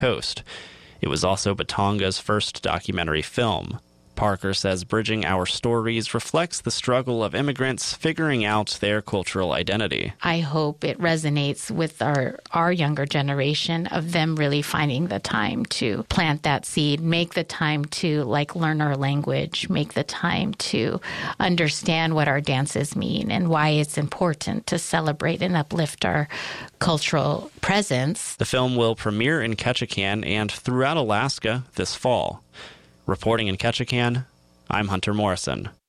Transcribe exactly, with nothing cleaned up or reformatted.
Coast. It was also Batonga's first documentary film. Parker says bridging our stories reflects the struggle of immigrants figuring out their cultural identity. I hope it resonates with our, our younger generation of them really finding the time to plant that seed, make the time to like learn our language, make the time to understand what our dances mean and why it's important to celebrate and uplift our cultural presence. The film will premiere in Ketchikan and throughout Alaska this fall. Reporting in Ketchikan, I'm Hunter Morrison.